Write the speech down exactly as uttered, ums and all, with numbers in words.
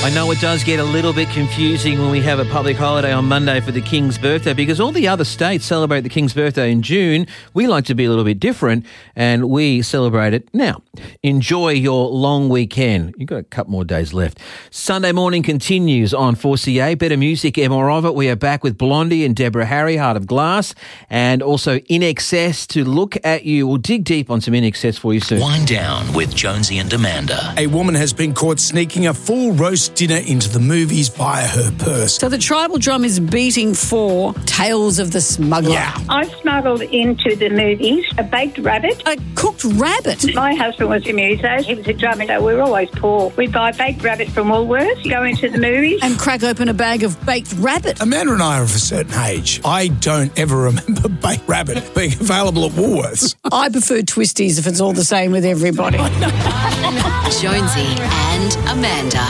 I know it does get a little bit confusing when we have a public holiday on Monday for the King's birthday because all the other states celebrate the King's birthday in June. We like to be a little bit different and we celebrate it now. Enjoy your long weekend. You've got a couple more days left. Sunday morning continues on four C A. Better music, and more of it. We are back with Blondie and Deborah Harry, Heart of Glass, and also I N X S to look at you. We'll dig deep on some I N X S for you soon. Wind down with Jonesy and Amanda. A woman has been caught sneaking a full roast dinner into the movies via her purse. So the tribal drum is beating for Tales of the Smuggler. Yeah. I smuggled into the movies a baked rabbit. A cooked rabbit. My husband was a muso. He was a drummer, so we were always poor. We'd buy baked rabbit from Woolworths, go into the movies. And crack open a bag of baked rabbit. Amanda and I are of a certain age. I don't ever remember baked rabbit being available at Woolworths. I prefer twisties if it's all the same with everybody. Jonesy and Amanda.